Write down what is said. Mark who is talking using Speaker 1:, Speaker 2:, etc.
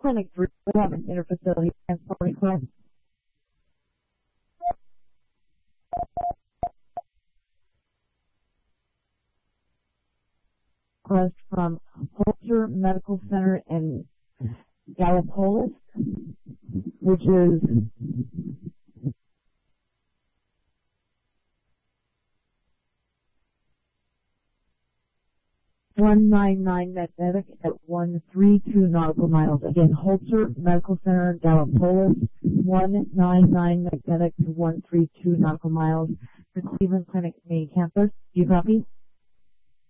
Speaker 1: Clinic 311, interfacility transport request. Request from Holter Medical Center in Gallipolis, which is 199 magnetic at 132 nautical miles. Again, Holter Medical Center, Gallipolis, 199 magnetic to 132 nautical miles. The Cleveland Clinic main campus. Do you copy?